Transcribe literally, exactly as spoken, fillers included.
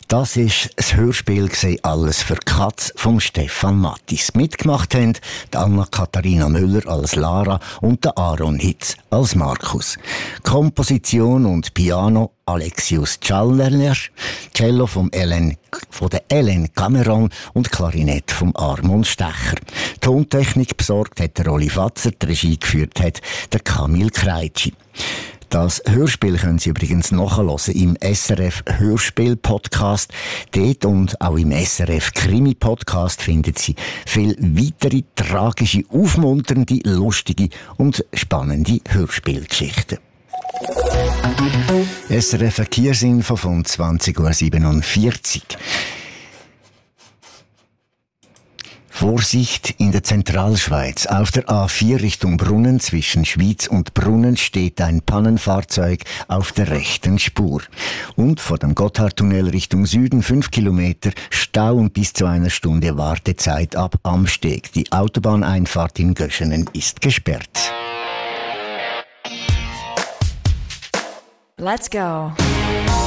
Das ist das Hörspiel gewesen, «Alles für Katz» von Stefan Mattis. Mitgemacht haben die Anna-Katharina Müller als Lara und der Aaron Hitz als Markus. Komposition und Piano Alexius Czallerner, Cello vom Ellen, von der Ellen Cameron und Klarinett vom Armand Stecher. Tontechnik besorgt hat der Rolli Fatzer, die Regie geführt hat der Kamil Kreitschi. Das Hörspiel können Sie übrigens nachhören im S R F Hörspiel-Podcast. Dort und auch im S R F Krimi-Podcast finden Sie viele weitere tragische, aufmunternde, lustige und spannende Hörspielgeschichten. S R F Verkehrsinfo von zwanzig Uhr siebenundvierzig. Vorsicht in der Zentralschweiz. Auf der A vier Richtung Brunnen zwischen Schwyz und Brunnen steht ein Pannenfahrzeug auf der rechten Spur. Und vor dem Gotthardtunnel Richtung Süden fünf Kilometer Stau und bis zu einer Stunde Wartezeit ab Amsteg. Die Autobahneinfahrt in Göschenen ist gesperrt. Let's go.